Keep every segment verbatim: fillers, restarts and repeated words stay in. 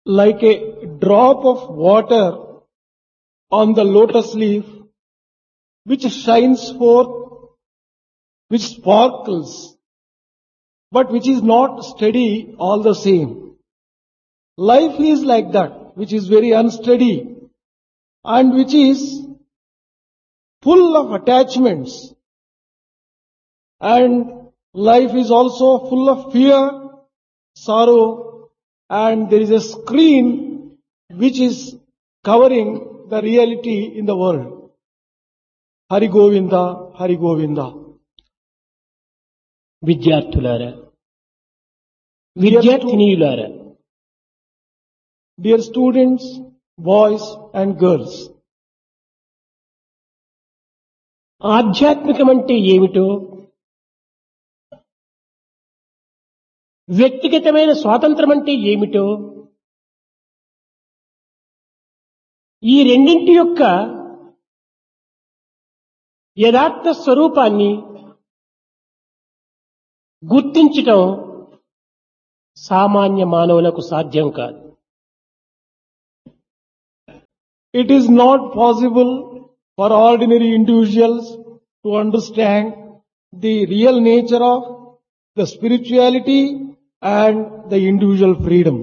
like a drop of water on the lotus leaf, which shines forth, which sparkles, but which is not steady all the same. Life is like that, which is very unsteady and which is full of attachments. And life is also full of fear, sorrow, and there is a screen which is covering the reality in the world. Hari Govinda, Hari Govinda. విద్యార్థులారా, విద్యార్థినీయులారా, Dear students, boys and girls, ఆధ్యాత్మికం అంటే ఏమిటో, వ్యక్తిగతమైన స్వాతంత్రం అంటే ఏమిటో, ఈ రెండింటి యొక్క యథార్థ స్వరూపాన్ని గుర్తించటం సామాన్య మానవులకు సాధ్యం కాదు. it is not possible for ordinary individuals to understand the real nature of the spirituality and the individual freedom.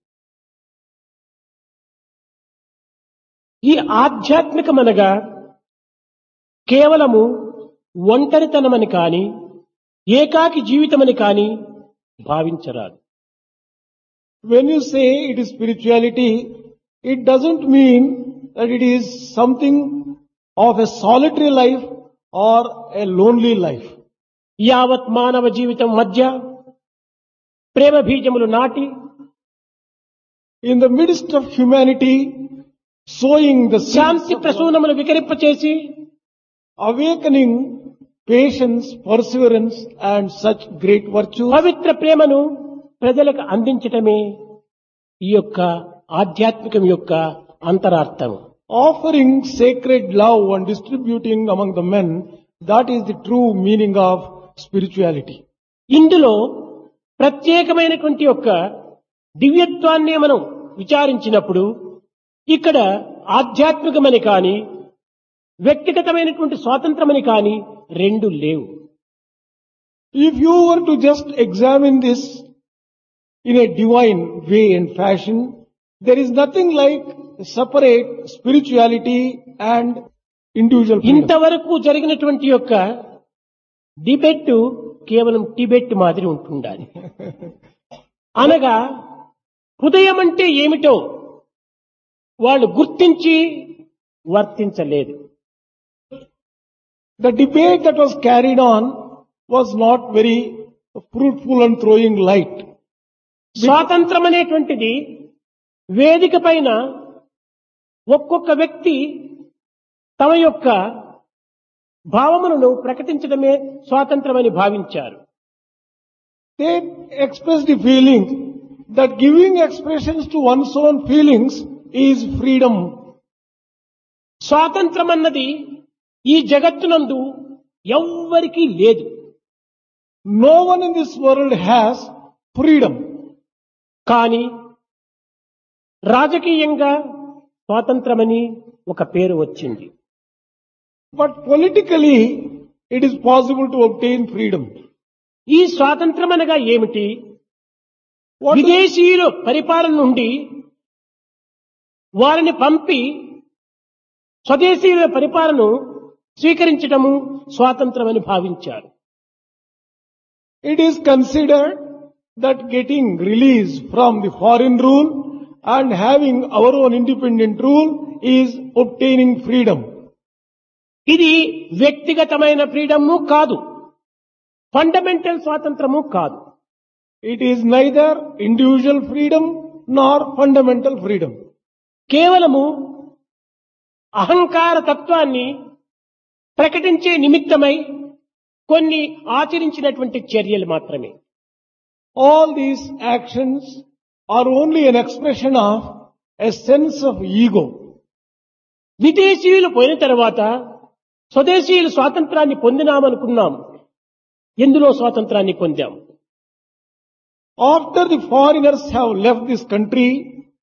ఈ ఆధ్యాత్మికమనగా కేవలము ఒంటరితనమని కాని, ఏకాకి జీవితమని కాని భావించరాదు. When you say it is spirituality, it doesn't mean that it is something of a solitary life or a lonely life. యావత్ మానవ జీవితం మధ్య ప్రేమ బీజములు నాటి, In the midst of humanity, sowing the Shanti seeds of ప్రసూనములు వికరింపచేసి, awakening patience, perseverance and such great virtues, పవిత్ర ప్రేమను ప్రజలకు అందించటమే ఈ యొక్క ఆధ్యాత్మికం యొక్క అంతరార్థం. offering sacred love and distributing among the men, that is the true meaning of spirituality. ఇందులో ప్రత్యేకమైనటువంటి యొక్క దివ్యత్వాన్ని మనం విచారించినప్పుడు ఇక్కడ ఆధ్యాత్మికమని కాని, వ్యక్తిగతమైనటువంటి స్వాతంత్రమని కాని రెండు లేవు. If you were to just examine this in a divine way and fashion, there is nothing like separate spirituality and individual freedom. ఇంతవరకు జరిగినటువంటి యొక్క డిబేట్ కేవలం టిబెట్ మాదిరి ఉంటుండాలి. అనగా హృదయం అంటే ఏమిటో వాళ్ళు గుర్తించి వర్తించలేదు. The debate that was carried on was not very fruitful and throwing light. స్వాతంత్రం అనేటువంటిది వేదిక పైన ఒక్కొక్క వ్యక్తి తమ యొక్క భావములను ప్రకటించడమే స్వాతంత్రమని భావించారు. They expressed the feeling that giving expressions to one's own feelings is freedom. స్వాతంత్రం అన్నది ఈ జగత్తునందు ఎవ్వరికీ లేదు. No one in this world has freedom. కానీ రాజకీయంగా స్వాతంత్రమని ఒక పేరు వచ్చింది. But politically, it is possible to obtain freedom. ఈ స్వాతంత్రం అనగా ఏమిటి? What is, విదేశీయుల పరిపాలన నుండి వారిని పంపి స్వదేశీయుల పరిపాలనను స్వీకరించడము స్వాతంత్రమని భావించారు. it is considered that getting release from the foreign rule and having our own independent rule is obtaining freedom. ఇది వ్యక్తిగతమైన ఫ్రీడము కాదు, ఫండమెంటల్ స్వాతంత్రము కాదు. It is neither individual freedom nor fundamental freedom. కేవలము అహంకార తత్వాన్ని ప్రకటించే నిమిత్తమై కొన్ని ఆచరించినటువంటి చర్యలు మాత్రమే. All these actions are only an expression of a sense of ego. విదేశీయులు పోయిన తర్వాత స్వదేశీయులు స్వాతంత్రాన్ని పొందినామనుకున్నాం. ఎందులో స్వాతంత్రాన్ని పొందాం? After the foreigners have left this country,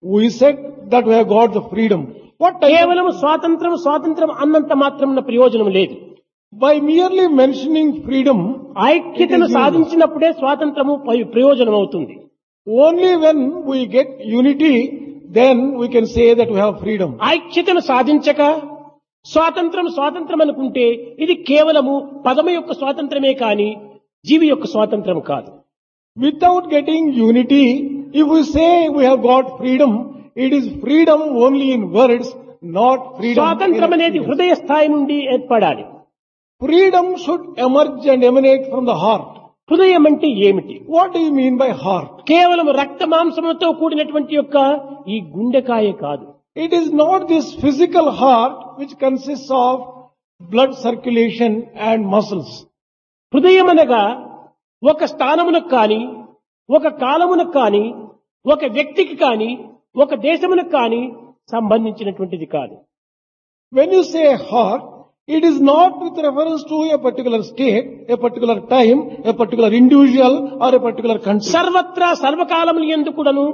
We said that we have got the freedom. What type of, కేవలం స్వాతంత్రం స్వాతంత్రం అన్నంత మాత్రం ప్రయోజనం లేదు. by merely mentioning freedom, ఐక్యతను సాధించినప్పుడే స్వాతంత్రము పై- ప్రయోజనం అవుతుంది. only when we get unity, then we can say that we have freedom. ఐక్యతను సాధించక స్వాతంత్రం స్వాతంత్రం అనుకుంటే ఇది కేవలము పదము యొక్క స్వాతంత్రమే కాని జీవి యొక్క స్వాతంత్రం కాదు. Without getting unity, if we say we have got freedom, it is freedom only in words, not freedom. స్వాతంత్రం in అనేది experience. హృదయ స్థాయి నుండి ఏర్పడాలి. Freedom should emerge and emanate from the heart. హృదయం అంటే ఏమిటి? What do you mean by heart? కేవలం రక్త మాంసములతో కూడినటువంటి యొక్క ఈ గుండెకాయ కాదు. It is not this physical heart which consists of blood circulation and muscles. హృదయం అనగా ఒక స్థానమునకు కాని ఒక కాలమునకు కాని ఒక వ్యక్తికి కాని ఒక దేశమునకు కాని సంబంధించినటువంటిది కాదు. When you say heart, it is not with reference to a particular state, a particular time, a particular individual or a particular country. సర్వత్రా సర్వకాలములు యందు కూడాను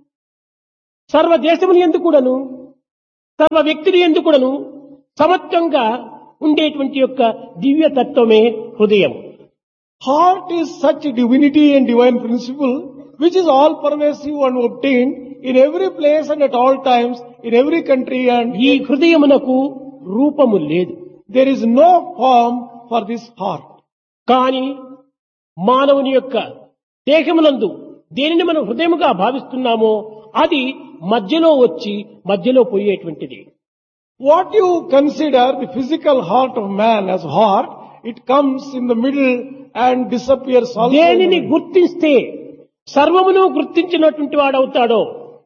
సర్వ దేశములు యందు కూడాను సర్వ వ్యక్తులు యందు కూడాను సమత్వంగా ఉండేటువంటి యొక్క దివ్య తత్వమే హృదయం. Heart is such a divinity and divine principle which is all pervasive and obtained in every place and at all times, in every country, and ఈ హృదయమునకు రూపము లేదు. there is no form for this heart. కానీ మానవుని యొక్క దేహమునందు దేనిని మనం హృదయముగా భావిస్తున్నామో అది మధ్యలో వచ్చి మధ్యలో పోయేటువంటిది. What you consider the physical heart of man as heart, it comes in the middle and disappears also. in the దేనిని middle. గుర్తిస్తే సర్వమును గుర్తించినటువంటి వాడవుతాడో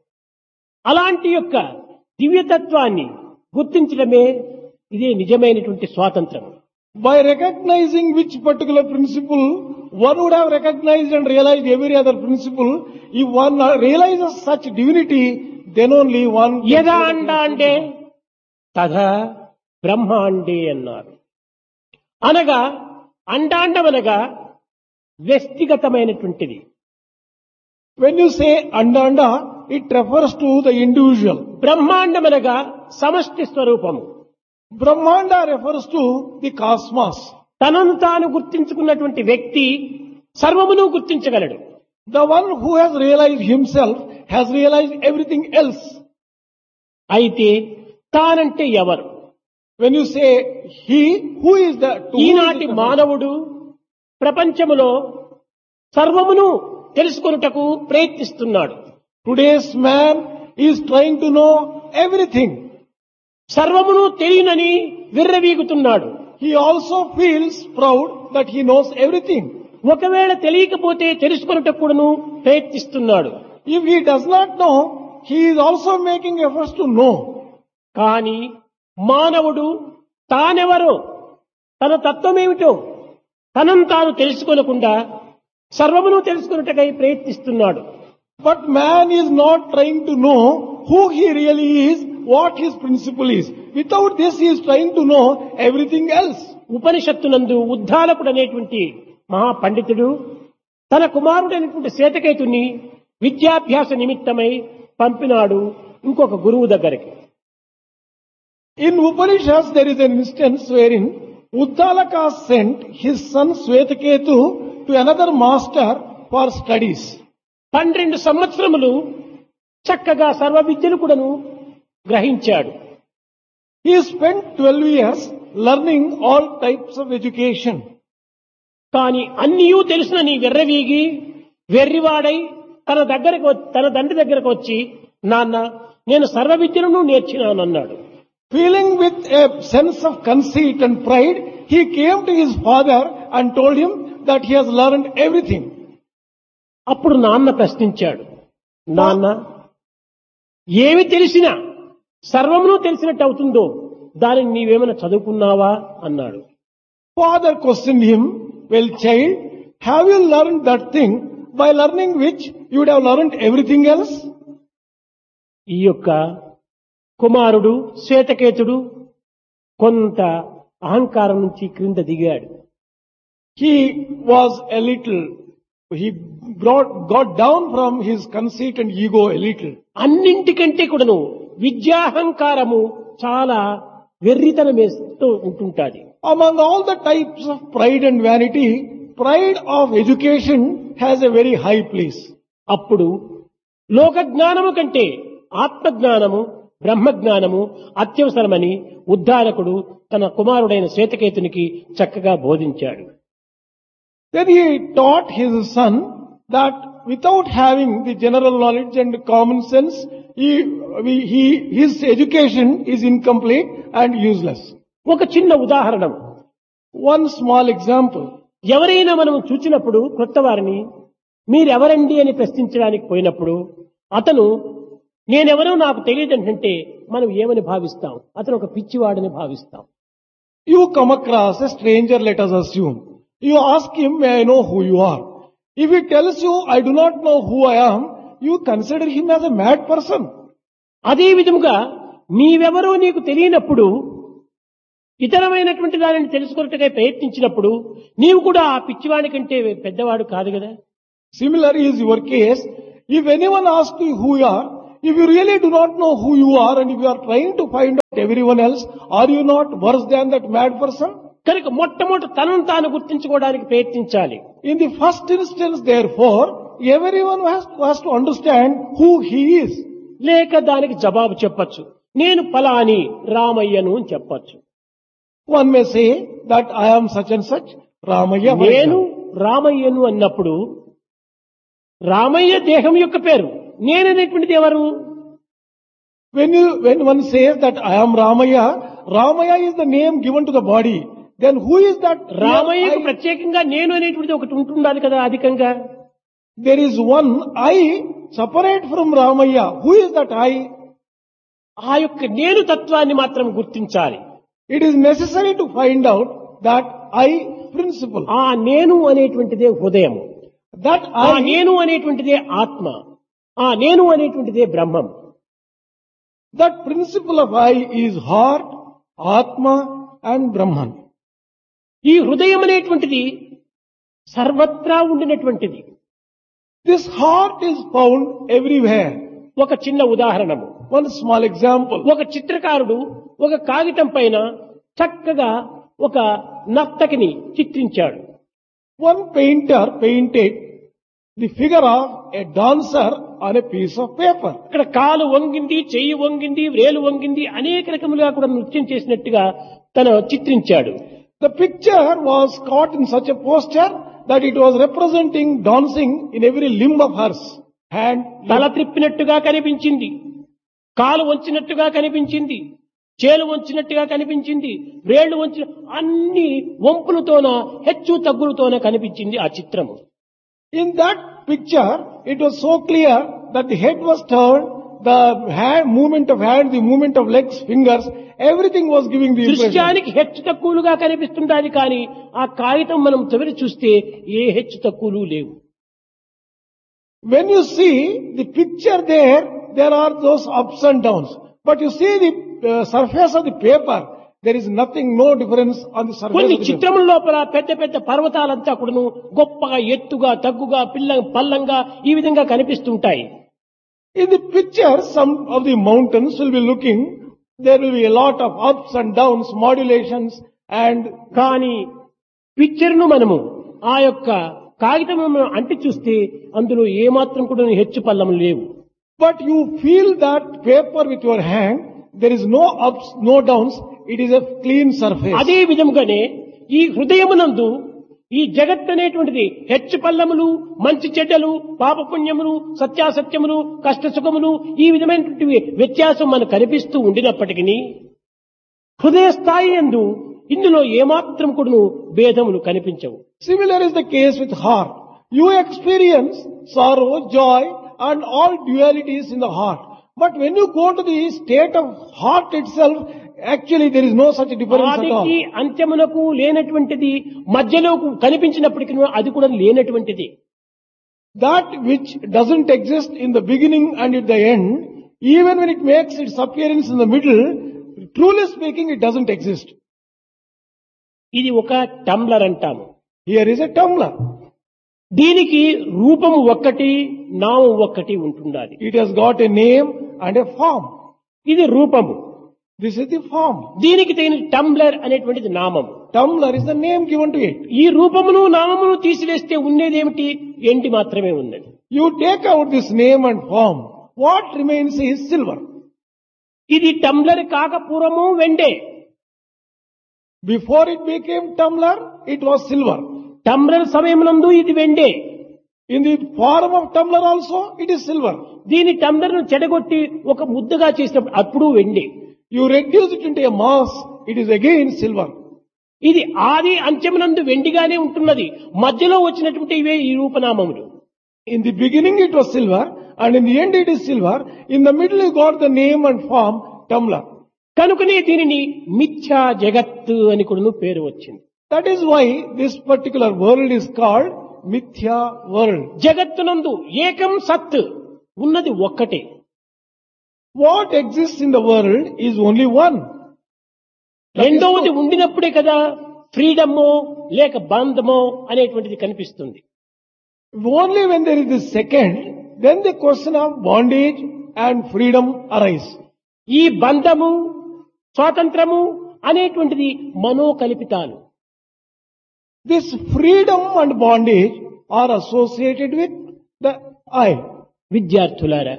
అలాంటి యొక్క దివ్యతత్వాన్ని గుర్తించడమే ఇదే నిజమైనటువంటి స్వాతంత్రం. By recognizing which particular principle, one would have recognized and realized every other principle. If one realizes such divinity, then only one can యదా say that అండ he is అంటే freedom. తథా బ్రహ్మాండే అన్నారు. అనగా అండాండమనగా వ్యక్తిగతమైనటువంటిది. When you say anda anda, it refers to the individual. బ్రహ్మాండమనగా సమష్టి స్వరూపము. Brahmanda refers to the cosmos. తనను తాను గుర్తించుకున్నటువంటి వ్యక్తి సర్వమును గుర్తించగలడు. The one who has realized himself has realized everything else. అయితే తానంటే ఎవరు? When you say he, who is the to whom is ఈనాటి it referred? మానవుడు ప్రపంచములో సర్వమును తెలుసుకొనుటకు ప్రయత్నిస్తున్నాడు. Today's man is trying to know everything. సర్వమును తెలియనని విర్రవీగుతున్నాడు. He also feels proud that he knows everything. ఒకవేళ తెలియకపోతే తెలుసుకొనుటకు కూడాను ప్రయత్నిస్తున్నాడు. If he does not know, he is also making efforts to know. కానీ మానవుడు తానెవరో తన తత్వమేమిటో తనను తాను తెలుసుకొనకుండా సర్వమును తెలుసుకొనుటకై ప్రయత్నిస్తున్నాడు. But man is not trying to know who he really is, what his principle is. Without this, he is trying to know everything else. ఉపనిషత్తునందు ఉద్దాలకుడు అనేటువంటి మహా పండితుడు తన కుమారుడైనటువంటి శ్వేతకేతుని విద్యాభ్యాస నిమిత్తమై పంపినాడు ఇంకొక గురువు దగ్గరికి. In Upanishads, there is an instance wherein Uddalaka sent his son Swetaketu to another master for studies. పన్నెండు సంవత్సరములు చక్కగా సర్వ విద్యను కూడాను గ్రహించాడు. He spent twelve years learning all types of education. కానీ అన్నియూ తెలుసునని వెర్రవీగి వెర్రివాడై తన దగ్గరకు వ- తన తండ్రి దగ్గరకు వచ్చి నాన్న నేను సర్వ విద్యలను నేర్చినానన్నాడు. Feeling with a sense of conceit and pride, he came to his father and told him that he has learned everything. అప్పుడు నాన్న ప్రశ్నించాడు, నాన్న ఏమి తెలిసినా సర్వమును తెలిసినట్టు అవుతుందో దానిని నీవేమైనా చదువుకున్నావా అన్నాడు. Father questioned him, well child, have you learned that thing by learning which you would have learned everything else? ఈ యొక్క కుమారుడు శ్వేతకేతుడు కొంత అహంకారం నుంచి క్రింద దిగాడు. He was a little he brought, got down from his conceit and ego a little. అన్నింటికంటే కూడాను విద్యాహంకారము చాలా వెర్రితనం వేస్తూ ఉంటుంటాది. Among all the types of pride and vanity, pride of education has a very high place. అప్పుడు లోక జ్ఞానము కంటే ఆత్మజ్ఞానము బ్రహ్మజ్ఞానము అత్యవసరమని ఉద్ధారకుడు తన కుమారుడైన శ్వేతకేతునికి చక్కగా బోధించాడు. Then he taught his son that without having the general knowledge and common sense, he, he, his education is incomplete and useless. ఒక చిన్న ఉదాహరణ, One small example. ఎవరైనా మనం చూచినప్పుడు కొత్త వారిని మీరెవరండి అని ప్రశ్నించడానికి పోయినప్పుడు అతను నేనెవరో నాకు తెలియదంటే మనం ఏమని భావిస్తాం? అతను ఒక పిచ్చివాడని భావిస్తాం. You come across a stranger, let us assume. You ask him, may I know who you are? If he tells you, I do not know who I am, you consider him as a mad person. అదే విధముగా నీవెవరో నీకు తెలియనప్పుడు ఇతరమైనటువంటి దానిని తెలుసుకున్నట్టుగా ప్రయత్నించినప్పుడు నీవు కూడా ఆ పిచ్చివాడి కంటే పెద్దవాడు కాదు కదా. Similar is your case. If anyone asks you who you are, if you really do not know who you are and if you are trying to find out everyone else, are you not worse than that mad person? కనుక మొట్టమొదటి తనను తాను గుర్తించుకోవడానికి ప్రయత్నించాలి. In the first instance, therefore, everyone has, has to understand who he is. లేక దానికి జవాబు చెప్పచ్చు, నేను ఫలాని రామయ్యను అని చెప్పచ్చు. One may say that I am such and such, Ramaya. for నేను example. రామయ్యను అన్నప్పుడు రామయ్య దేహం యొక్క పేరు, నేననేటువంటిది ఎవరు? When you, when one says that I am Ramaya, Ramaya is the name given to the body. Then who is that? రామయ్యకు I? ప్రత్యేకంగా నేను అనేటువంటిది ఒకటి ఉంటుండాలి కదా అధికంగా. There is one I separate from Ramaya. Who is that I? ఆ యొక్క నేను తత్వాన్ని మాత్రం గుర్తించాలి. It is necessary to find out that I principle. ఆ నేను అనేటువంటిదే హృదయము, That ఆ I, నేను అనేటువంటిదే ఆత్మ, ఆ నేను అనేటువంటిదే బ్రహ్మం. that principle of I is heart, Atma and Brahman. ఈ హృదయం అనేటువంటిది సర్వత్రా ఉండినటువంటిది. This heart is found everywhere. ఒక చిన్న ఉదాహరణము, One small example. ఒక చిత్రకారుడు ఒక కాగితం పైన చక్కగా ఒక నర్తకిని చిత్రించాడు. One painter painted the figure of a dancer on a piece of paper. ఇక్కడ కాలు వంగింది, చెయ్యి వంగింది, వ్రేలు వంగింది, అనేక రకములుగా కూడా నృత్యం చేసినట్టుగా తను చిత్రించాడు. The picture was caught in such a posture that it was representing dancing in every limb of hers. Hand, తల త్రిప్పినట్టుగా కనిపించింది, కాలు వంచినట్టుగా కనిపించింది, చేలు వంచినట్టుగా కనిపించింది, వ్రేళ్లు వంచిన అన్ని వంపులతోన హెచ్చు తగ్గులతోన కనిపించింది ఆ చిత్రము. in that picture, it was so clear that the head was turned, the hand, movement of hand, the movement of legs, fingers, everything was giving the impression. దృశ్యానికి హెచ్చు తక్కువలుగా కనిపిస్తుండాలి కానీ ఆ కాగితం మనం చివరి చూస్తే ఏ హెచ్చు తక్కువలు లేవు. When you see the picture there, there are those ups and downs. But you see the uh, surface of the paper, there is nothing, no difference on the surface కొన్ని of the paper. చిత్రముల లోపల పెద్ద పెద్ద పర్వతాలంతా కూడాను గొప్పగా ఎత్తుగా తగ్గుగా పిల్ల పల్లంగా ఈ విధంగా కనిపిస్తుంటాయి. In the picture, some of the mountains will be looking, there will be a lot of ups and downs, modulations, and కానీ పిక్చర్ను మనము ఆ యొక్క కాగితం అంటి చూస్తే అందులో ఏమాత్రం కూడా హెచ్చు పల్లం లేవు. but you feel that paper with your hand, there is no ups, no downs, it is a clean surface. అదే విధముగానే ఈ హృదయమునందు ఈ జగత్ అనేటువంటిది హెచ్చు పల్లములు, మంచి చెడ్డలు, పాపపుణ్యములు, సత్యాసత్యములు, కష్ట సుఖములు, ఈ విధమైనటువంటి వ్యత్యాసం మనకు కనిపిస్తూ ఉండినప్పటికీ హృదయ స్థాయి యందు ఇందులో ఏమాత్రం కూడాను భేదములు కనిపించవు. Similar is the case with heart. You experience sorrow, joy, and all dualities in the heart. But when you go to the state of heart itself, actually there is no such difference at all. ఆదికి అంత్యమునకు లేనటువంటిది మధ్యలో కనిపించినప్పటికీ అది కూడా లేనటువంటిది. That which doesn't exist in the beginning and at the end, even when it makes its appearance in the middle, truly speaking, it doesn't exist. ఇది ఒక tumbler అంటాము. Here is a tumbler. దీనికి రూపము ఒక్కటి, నామం ఒక్కటి ఉంటుండాలి. It has got a name and a form. ఇది రూపము. This is the form. దీనికి తగిన టంబ్లర్ అనేటువంటిది నామము. Tumbler is the name given to it. ఈ రూపమును నామమును తీసివేస్తే ఉండేదేమిటి? ఎండి మాత్రమే ఉన్నది. You take out this name and form. What remains is silver. ఇది టంబ్లర్ కాక పూర్వము వెండే. Before it became tumbler, it was silver. Tumbler సమయమునందు ఇది వెండే. In the form of tumbler also, it is silver. దీని టంబ్లర్ను చెడగొట్టి ఒక ముద్దగా చేసినప్పుడు అప్పుడు వెండి. You reduce it into a mass, it is again silver. ఇది ఆది అంత్యమునందు వెండిగానే ఉంటున్నది. మధ్యలో వచ్చినటువంటి ఇవే ఈ రూపనామములు. In the beginning it was silver, and in the end it is silver. In the middle you got the name and form, tumbler. కనుకనే దీనిని మిథ్యా జగత్తు అని కూడా పేరు వచ్చింది. That is why this particular world is called Mithya world. జగత్తునందు ఏకం సత్ ఉన్నది ఒక్కటే. What exists in the world is only one. రెండవది ఉండినప్పుడే కదా ఫ్రీడమో లేక బంధమో అనేటువంటిది కనిపిస్తుంది. Only when there is the second, then the question of bondage and freedom arise. ఈ బంధము స్వాతంత్రము అనేటువంటిది మనోకల్పితాలు. This freedom and bondage are associated with the I. విద్యార్థులారా,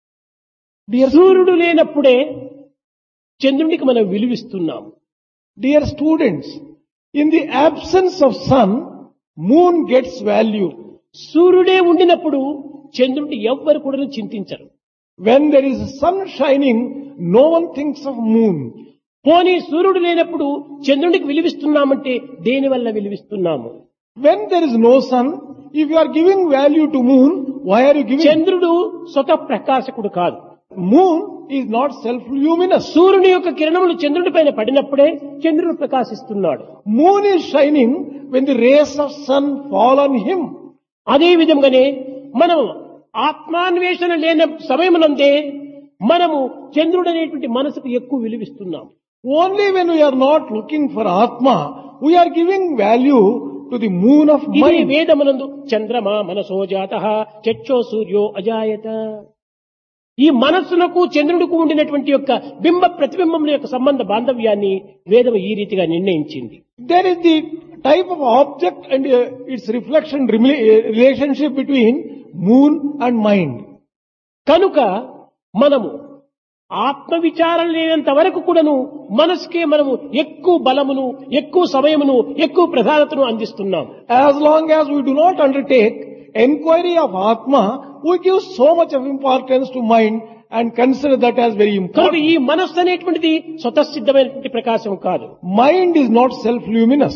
సూర్యుడు లేనప్పుడే చంద్రునికి మనం విలువిస్తున్నాం. Dear students, in the absence of sun, moon gets value. సూర్యుడే ఉండినప్పుడు చంద్రుడిని ఎవ్వరు కూడా చింతించరు. When there is sun shining, no one thinks of moon. పోనీ సూర్యుడు లేనప్పుడు చంద్రుడికి విలువిస్తున్నామంటే దేని వల్ల విలువిస్తున్నాము? When there is no sun, if you are giving value to moon, why are you giving? చంద్రుడు స్వతః ప్రకాశకుడు కాదు. Moon is not self-luminous. సూర్యుని యొక్క కిరణములు చంద్రుడి పైన పడినప్పుడే చంద్రుడు ప్రకాశిస్తున్నాడు. Moon is shining when the rays of sun fall on him. అదే విధంగానే మనం ఆత్మాన్వేషణ లేని సమయమునందే మనము చంద్రుడు అనేటువంటి మనసుకు ఎక్కువ విలువిస్తున్నాం. Only when we are not looking for Atma, we are giving value to the moon of ఇది mind. వేదమునందు చంద్రమా మనసో జాతః చక్షో సూర్యో అజాయత. ఈ మనస్సులకు చంద్రుడికి ఉండినటువంటి యొక్క బింబ ప్రతిబింబముల యొక్క సంబంధ బాంధవ్యాన్ని వేదము ఈ రీతిగా నిర్ణయించింది. There is the type of object and uh, its reflection rela- uh, relationship between moon and mind. కనుక మనము ఆత్మ విచారం లేనంత వరకు కూడాను మనసుకే మనము ఎక్కువ బలమును, ఎక్కువ సమయమును, ఎక్కువ ప్రధానతను అందిస్తున్నాం. As long as we do not undertake enquiry of Atma, we give so much of importance to mind and consider that as very కనుక important. ఈ మనస్సు అనేటువంటిది స్వతసిద్ధమైనటువంటి ప్రకాశం కాదు. Mind is not self-luminous.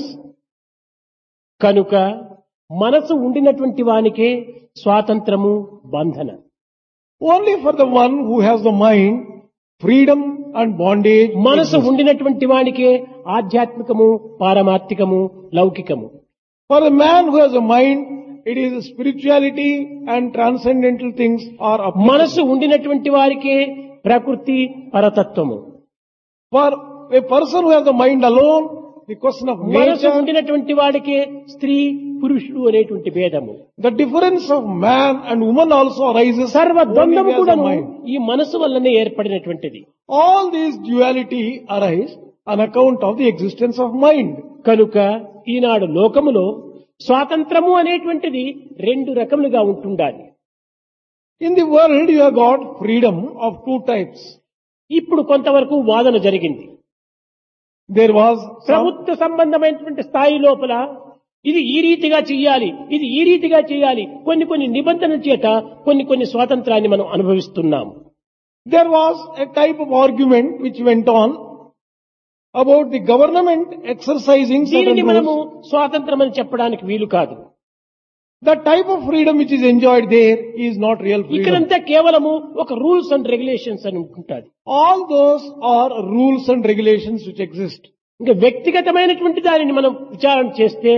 కనుక మనసు ఉండినటువంటి వానికే స్వాతంత్రము, బంధన. Only for the one who has the mind, freedom and bondage. మనసు exist. ఉండినటువంటి వానికే ఆధ్యాత్మికము, పారమార్థికము, లౌకికము. For a man who has a mind, it is spirituality and transcendental things are applicable. మనసు ఉండినటువంటి వారికే ప్రకృతి, పరతత్వము. For a person who has the mind alone, the question of మనసు nature, ఉండినటువంటి వాడికే స్త్రీ, పురుషుడు అనేటువంటి భేదము. the difference of man and woman also arises సర్వ only ద్వంద్వము as a కూడా mind. ఈ మనసు వల్లనే ఏర్పడినటువంటిది. All these duality arise on account of the existence of mind. కనుక ఈనాడు లోకములో స్వాతంత్రము అనేటువంటిది రెండు రకములుగా ఉంటుండాలి. In the world you have got freedom of two types. ఇప్పుడు కొంతవరకు వాదన జరిగింది. There was some, ప్రభుత్వ సంబంధమైనటువంటి స్థాయి లోపల ఇది ఈ రీతిగా చెయ్యాలి, ఇది ఈ రీతిగా చేయాలి, కొన్ని కొన్ని నిబంధనల చేత కొన్ని కొన్ని స్వాతంత్రాన్ని మనం అనుభవిస్తున్నాం. there was a type of argument which went on about the government exercising certain దీనిని మనము rules. స్వాతంత్రం అని చెప్పడానికి వీలు కాదు. The type of freedom which is enjoyed there is not real freedom. ఇక్కడంతా కేవలము ఒక రూల్స్ అండ్ రెగ్యులేషన్స్ అని ఉంటుంది. All those are rules and regulations which exist. ఇంకా వ్యక్తిగతమైనటువంటి దానిని మనం విచారణ చేస్తే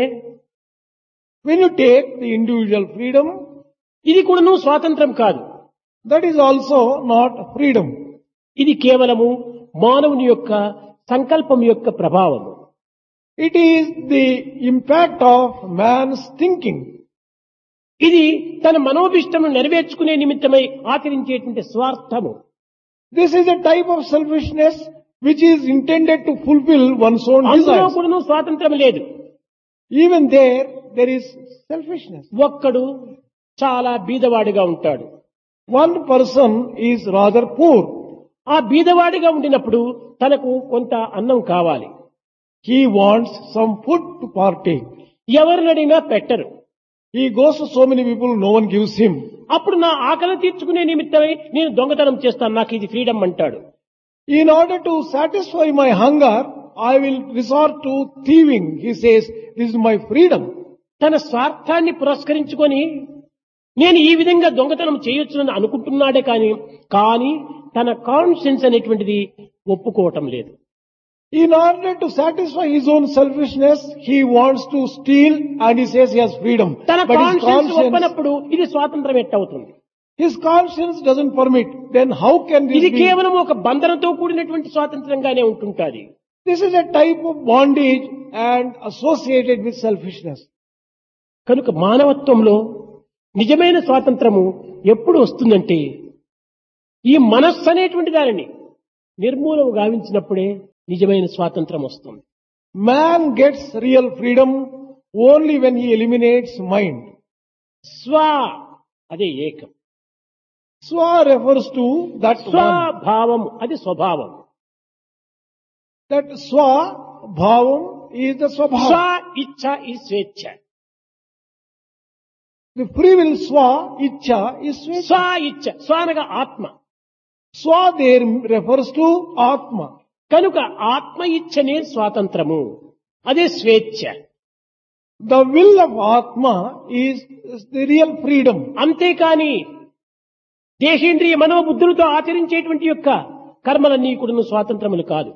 When you take the individual freedom, ఇది కూడాను స్వాతంత్రం కాదు. that is also not freedom. ఇది కేవలము మానవుని యొక్క సంకల్పం యొక్క ప్రభావము. It is the impact of man's thinking. ఇది తన మనోభిష్టము నెరవేర్చుకునే నిమిత్తమై ఆచరించేటువంటి స్వార్థము. This is a type of selfishness which is intended to fulfill one's own అందులో desires. కూడా స్వాతంత్రం లేదు. Even there, there is selfishness. ఒక్కడు చాలా బీదవాడిగా ఉంటాడు. One person is rather poor. ఆ బీదవాడిగా ఉండినప్పుడు తనకు కొంత అన్నం కావాలి. He wants some food to partake. ఎవరినడిగినా పెట్టరు. He goes to so many people, no one gives him. అప్పుడు నా ఆకలి తీర్చుకునే నిమిత్తమై నేను దొంగతనం చేస్తాను, నాకు ఇది ఫ్రీడమ్ అంటాడు. In order to satisfy my hunger, I will resort to thieving. He says, this is my freedom. తన స్వార్థాన్ని పురస్కరించుకొని నేను ఈ విధంగా దొంగతనం చేయొచ్చునని అనుకుంటున్నాడే కానీ కానీ తన కాన్షియన్స్ అనేటువంటిది ఒప్పుకోవటం లేదు. In order to satisfy his own selfishness, he wants to steal and he says he has freedom. తన But his కాన్షియన్స్ conscience, ఒప్పనప్పుడు ఇది స్వాతంత్రం ఎట్టవుతుంది? his conscience doesn't permit. Then how can this ఇది be? కేవలం ఒక బంధనతో కూడినటువంటి స్వాతంత్రంగానే ఉంటుంటాది. This is a type of bondage and associated with selfishness. కనుక మానవత్వంలో నిజమైన స్వాతంత్రము ఎప్పుడు వస్తుందంటే ఈ మనస్సు అనేటువంటి దానిని నిర్మూలన గావించినప్పుడే నిజమైన స్వాతంత్రం వస్తుంది. Man gets real freedom only when he eliminates mind. స్వ అదే ఏకం, Swa refers to that one. స్వభావం అది స్వభావం. That swa bhavam is the స్వ swabhava. ఇచ్ఛ ఈ స్వేచ్ఛ. The free will swa, ichcha is స్వ swechha. ఇచ్ఛ, స్వ అనగా ఆత్మ. Swa there refers to atma. కనుక ఆత్మ ఇచ్ఛనే స్వాతంత్రము, అదే స్వేచ్ఛ. The will of atma is, is the real freedom. అంతేకాని దేశేంద్రియ మనోబుద్ధులతో ఆచరించేటువంటి యొక్క కర్మలన్నీ కూడా స్వాతంత్రములు కాదు.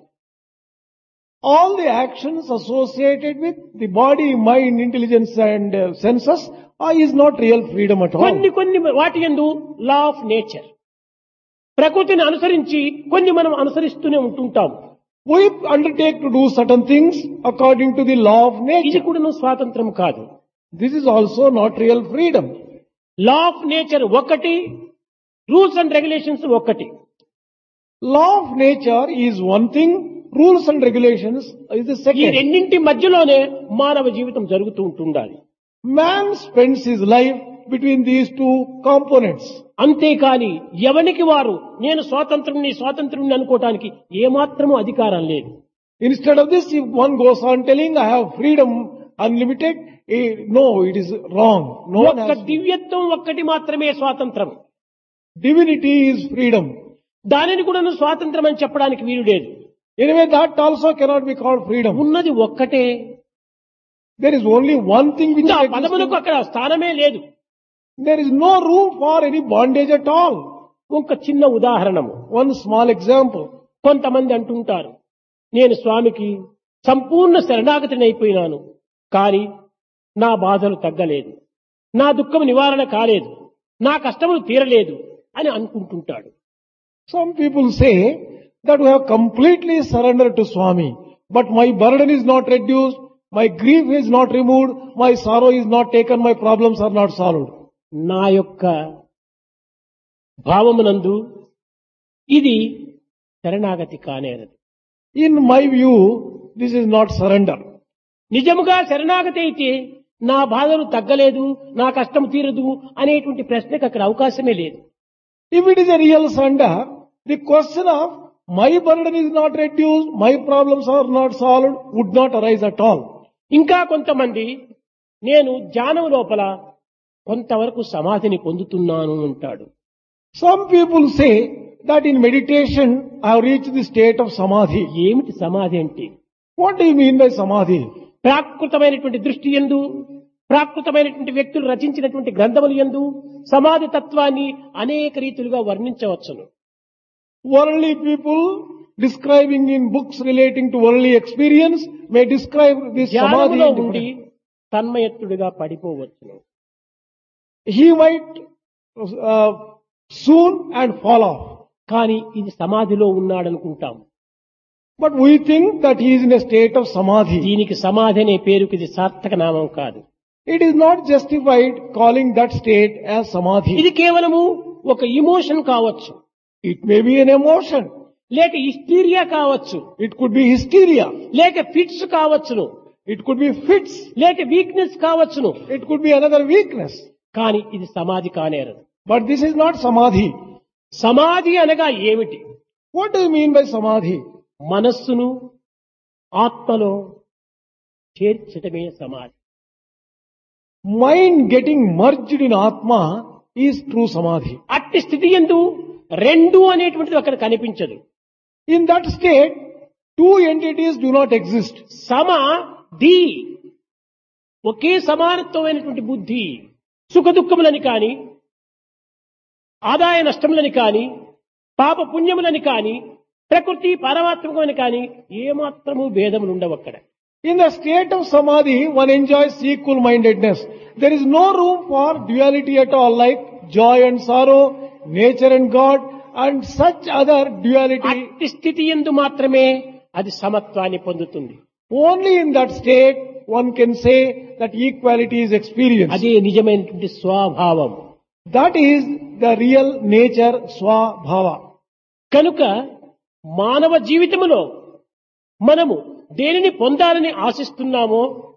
All the actions associated with the body, mind, intelligence and uh, senses are, is not real freedom at all. కొన్ని కొన్ని వాటి యందు లా ఆఫ్ నేచర్, ప్రకృతిని అనుసరించి కొన్ని మనం అనుసరిస్తూనే ఉంటుంటాం. We undertake to do certain things according to the law of ఇది nature. కూడా స్వాతంత్రం కాదు. This is also not real freedom. Law of nature ఒకటి, రూల్స్ అండ్ రెగ్యులేషన్స్ ఒకటి. Law of nature is one thing, rules and regulations is the ఈ second. రెండింటి మధ్యలోనే మానవ జీవితం జరుగుతూ ఉంటుండాలి. Man spends his life between these two components. అంతేకాని ఎవనికి వారు నేను స్వాతంత్రుణ్ణి స్వాతంత్రుణ్ణి అనుకోవటానికి ఏమాత్రము అధికారం లేదు. Instead of this, if one goes on telling, I have freedom unlimited, eh, no, it is wrong. No one ఒక్క has. దివ్యత్వం ఒక్కటి మాత్రమే స్వాతంత్రం. Divinity is freedom. దానిని కూడా స్వాతంత్రం అని చెప్పడానికి వీలు లేదు. Anyway, that also cannot be called freedom. ఉన్నది ఒక్కటే. There is only one thing which ఇంకా exists. పదములకు అక్కడ స్థానమే లేదు. There is no room for any bondage at all. ఒక చిన్న ఉదాహరణము. One small example. కొంతమంది అంటుంటారు, నేను స్వామికి సంపూర్ణ శరణాగతిని అయిపోయినాను, కానీ నా బాధలు తగ్గలేదు, నా దుఃఖం నివారణ కాలేదు, నా కష్టములు తీరలేదు అని అనుకుంటుంటాడు. Some people say that we have completely surrendered to Swami, but my burden is not reduced, my grief is not removed, my sorrow is not taken, my problems are not solved. నా యొక్క భావమునందు ఇది శరణాగతి కానేరదు. In my view, this is not surrender. నిజముగా శరణాగతి అయితే నా బాధలు తగ్గలేదు, నా కష్టం తీరదు అనేటువంటి ప్రశ్నకు అక్కడ అవకాశమే లేదు. If it is a real surrender, the question of my burden is not reduced, my problems are not solved would not arise at all. ఇంకా కొంతమంది నేను ధ్యానం లోపల కొంతవరకు సమాధిని పొందుతున్నాను అంటాడు. Some people say that in meditation I have reached the state of samadhi. ఏమిటి సమాధి అంటే? What do you mean by samadhi? ప్రాకృతమైనటువంటి దృష్టి యందు, ప్రాకృతమైనటువంటి వ్యక్తులు రచించినటువంటి గ్రంథములు యందు సమాధి తత్వాన్ని అనేక రీతులుగా వర్ణించవచ్చును. Worldly people describing in books relating to worldly experience may describe this samadhi ధ్యానములో in ఉండి different. తన్మయత్తుడిగా పడిపోవచ్చును. He might uh, soon and fall off. కానీ ఇది సమాధిలో ఉన్నాడనుకుంటాం. But we think that he is in a state of samadhi. దీనికి సమాధి అనే పేరుకి ఇది సార్థక నామం కాదు. It is not justified calling that state as samadhi. ఇది కేవలము ఒక ఇమోషన్ కావచ్చు, It may be an emotion. లేక హిస్టీరియా కావచ్చు, It could be hysteria. లేక ఫిట్స్ కావచ్చును, It could be fits. లేక వీక్నెస్ కావచ్చును. It could be another weakness. కానీ ఇది సమాధి కానేరదు. But this is not samadhi. సమాధి అనగా ఏమిటి? What do you mean by samadhi? మనస్సును ఆత్మలో చేర్చటమే సమాధి. Mind getting merged in Atma is true samadhi. అట్టి స్థితి యందు రెండు అనేటువంటిది అక్కడ కనిపించదు. In that state, two entities do not exist. సమాధి ఒకే సమానత్వమైనటువంటి బుద్ధి సుఖ దుఃఖములని కాని, ఆదాయ నష్టములని కాని, పాప పుణ్యములని కాని, ప్రకృతి పారమాత్మకమని కాని ఏమాత్రము భేదములు ఉండవు అక్కడ. In the state of samadhi, one enjoys equal mindedness. There is no room for duality at all, like joy and sorrow, nature and God, and such other duality. అట్టి స్థితి యందు మాత్రమే అది సమత్వాన్ని పొందుతుంది. Only in that state one can say that equality is experienced. అదే నిజమైనటువంటి స్వభావం. That is the real nature, swabhava. కనుక మానవ జీవితములో మనము దేనిని పొందాలని ఆశిస్తున్నామో,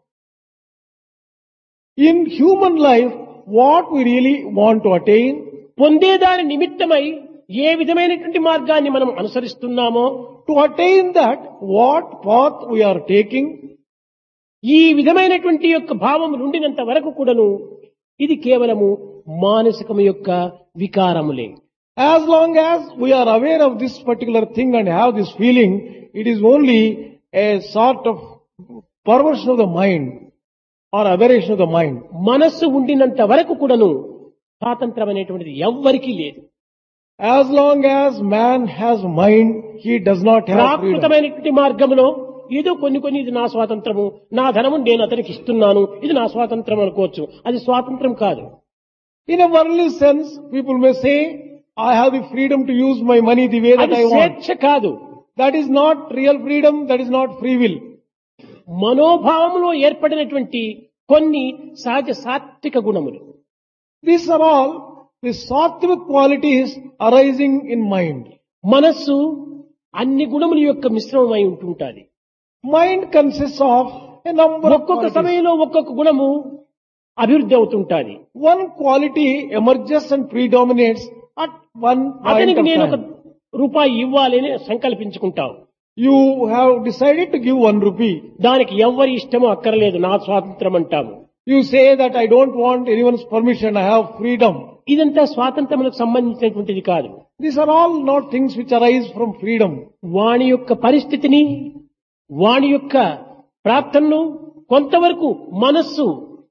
In human life, what we really want to attain, పొందేదాని నిమిత్తమై ఏ విధమైనటువంటి మార్గాన్ని మనం అనుసరిస్తున్నామో, to attain that, what path we are taking, ఈ విధమైనటువంటి యొక్క భావం నుండినంత వరకు కూడాను ఇది కేవలము మానసికము యొక్క వికారములే. as long as we are aware of this particular thing and have this feeling, it is only a sort of perversion of the mind or aberration of the mind. మనస్సు ఉండినంత వరకు కూడాను స్వాతంత్రం అనేటువంటిది ఎవ్వరికీ లేదు. As long as man has mind, he does not have freedom. ప్రాకృతమైనటువంటి మార్గంలో ఏదో కొన్ని కొన్ని ఇది నా స్వాతంత్రము, నా ధనము నేను అతనికి ఇస్తున్నాను, ఇది నా స్వాతంత్రం అనుకోవచ్చు. అది స్వాతంత్రం కాదు. In a worldly sense, people may say, I have the freedom to use my money the way that అది I want. స్వేచ్ఛ కాదు. That is not real freedom, that is not free will. మనోభావంలో ఏర్పడినటువంటి కొన్ని సహజ సాత్విక గుణములు. These are all the sattvic qualities arising in mind. మనస్సు అన్ని గుణముల యొక్క మిశ్రమమై ఉంటుంటాది. Mind consists of a number of ఒక్కొక్క qualities. సమయంలో ఒక్కొక్క గుణము అభివృద్ధి అవుతుంటాది. One quality emerges and predominates at one point అతనికి of నేను ఒక time. రూపాయి ఇవ్వాలి అని సంకల్పించుకుంటావు. You have decided to give one rupee. దానికి ఎవ్వరి ఇష్టమో అక్కర్లేదు, నా స్వాతంత్రం అంటాము. You say that I don't want anyone's permission, I have freedom. ఇదంతా స్వాతంత్రములకు సంబంధించినటువంటిది కాదు. These are all not things which arise from freedom. వాని యొక్క పరిస్థితిని, వాని యొక్క ప్రార్థనను కొంతవరకు మనస్సు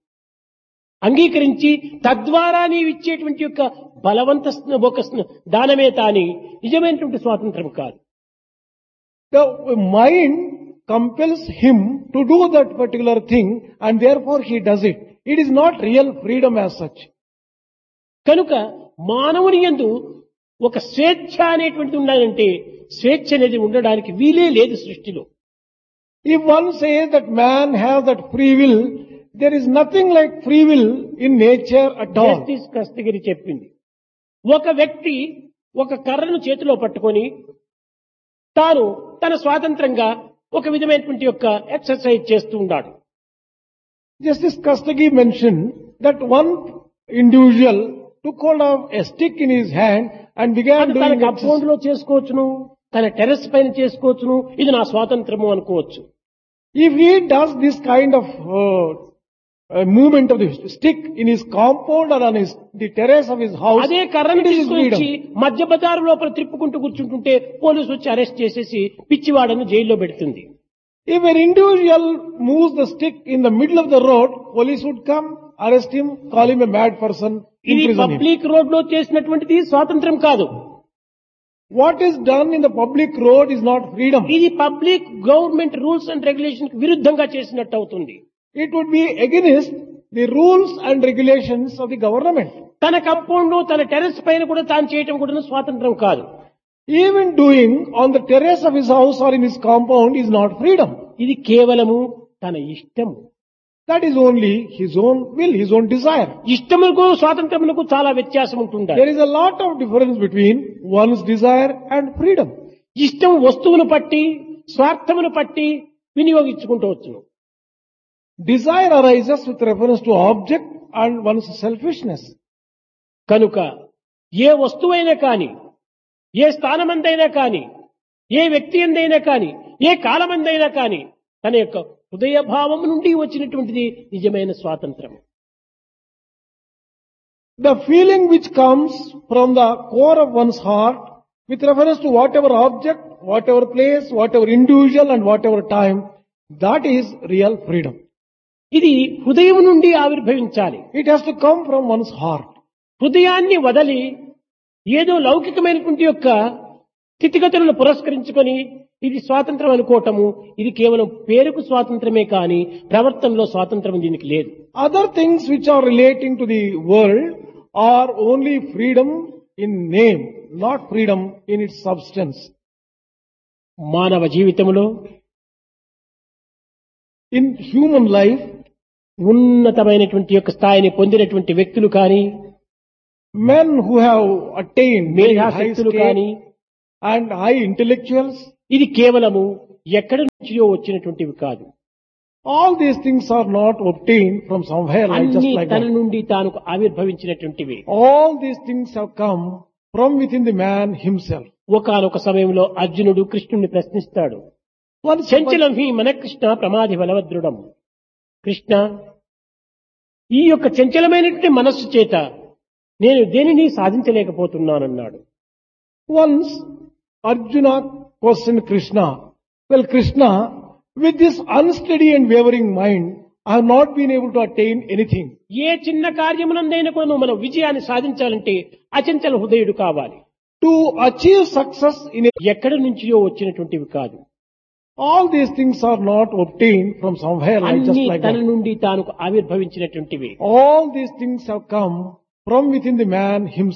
అంగీకరించి తద్వారా నీవు ఇచ్చేటువంటి యొక్క బలవంత ఒక దానమే తాని నిజమైనటువంటి స్వాతంత్రం కాదు. The mind compels him to do that particular thing and therefore he does it. It is not real freedom as such. కనుక మానవుని యందు ఒక స్వేచ్ఛ అనేటువంటిది ఉండాలంటే స్వేచ్ఛ అనేది ఉండడానికి వీలే లేదు సృష్టిలో. If one says that man has that free will, there is nothing like free will in nature at all. Justice కస్తగిరి చెప్పింది, ఒక వ్యక్తి ఒక కర్రను చేతిలో పట్టుకొని తాను తన స్వాతంత్రంగా ఒక విధమైనటువంటి యొక్క ఎక్సర్సైజ్ చేస్తూ ఉన్నాడు. Justice Kastagi mentioned that one individual took hold of a stick in his hand and began అది తన doing కంపౌండ్ exercise. లో చేసుకోవచ్చును, తన టెర్రస్ పైన చేసుకోవచ్చును, ఇది నా స్వాతంత్రము అనుకోవచ్చు. If he does this kind of uh, uh, movement of the stick in his compound or on his, the terrace of his house, అదే కర్రను it is his తీసుకొచ్చి freedom. మధ్య బజారు లోపల తిప్పుకుంటూ కూర్చుంటుంటే పోలీసు వచ్చి అరెస్ట్ చేసేసి పిచ్చివాడని జైల్లో పెడుతుంది. If an individual moves the stick in the middle of the road, police would come, arrest him, call him a mad person, ఇది imprison him. పబ్లిక్ రోడ్ లో చేసినటువంటిది స్వాతంత్రం కాదు. What is done in the public road is not freedom. ఇది public government rules and regulation కి విరుద్ధంగా చేసినట్టు అవుతుంది. It would be against the rules and regulations of the government. తన కంపౌండ్ లో తన టెర్రస్ పైన కూడా తాను చేయటం కూడా స్వాతంత్రం కాదు. Even doing on the terrace of his house or in his compound is not freedom. ఇది కేవలము తన ఇష్టము. That is only his own will, his own desire. ఇష్టములకు స్వాతంత్రములకు చాలా వ్యత్యాసం ఉంటుందా? There is a lot of difference between one's desire and freedom. ఇష్టం వస్తువును పట్టి స్వార్థమును పట్టి వినియోగించుకుంటూ వచ్చును. Desire arises with reference to object and one's selfishness. కనుక ఏ వస్తువైనా కాని, ఏ స్థానమందైనా కాని, ఏ వ్యక్తి ఎందైనా కాని, ఏ కాలమందైనా కాని తన యొక్క హృదయ భావం నుండి వచ్చినటువంటిది నిజమైన స్వాతంత్రం. The feeling which comes from the core of one's heart with reference to whatever object, whatever place, whatever individual and whatever time, that is real freedom. ఇది హృదయం నుండి ఆవిర్భవించాలి. It has to come from one's heart. హృదయాన్ని వదలి ఏదో లౌకికమైనటువంటి యొక్క స్థితిగతులను పురస్కరించుకొని ఇది స్వాతంత్రం అనుకోవటము, ఇది కేవలం పేరుకు స్వాతంత్రమే కాని ప్రవర్తనలో స్వాతంత్రం దీనికి లేదు. Other things which are relating to the world are only freedom in name, not freedom in its substance. మానవ జీవితంలో In human life, ఉన్నతమైనటువంటి యొక్క స్థాయిని పొందినటువంటి వ్యక్తులు కానీ, men who have attained very high మేధాశక్తులు state కానీ, and high intellectuals, ఇది కేవలము ఎక్కడి నుంచో వచ్చినటువంటివి కాదు. all these things are not obtained from somewhere like just అన్ని like తన that. నుండి తాను ఆవిర్భవించినటువంటివి. All these things have come from within the man himself. ఒకానొక సమయంలో అర్జునుడు కృష్ణుణ్ణి ప్రశ్నిస్తాడు. Once, చంచలం హి మన కృష్ణ ప్రమాది బలవద్రుడం. కృష్ణ, ఈ యొక్క చంచలమైనటువంటి మనస్సు చేత నేను దేనిని సాధించలేకపోతున్నానన్నాడు. once Arjuna questioned Krishna, well Krishna, with this unsteady and wavering mind, I have not been able to attain anything. ఏ చిన్న కార్యమునందైనా కూడా మనం విజయాన్ని సాధించాలంటే అచంచల హృదయుడు కావాలి. To achieve success in a, ఎక్కడి నుంచియో వచ్చినటువంటివి కాదు. all these things are not obtained from somewhere like just అన్ని like తన that. నుండి తాను ఆవిర్భవించినటువంటివి. All these things have come from within the man himself.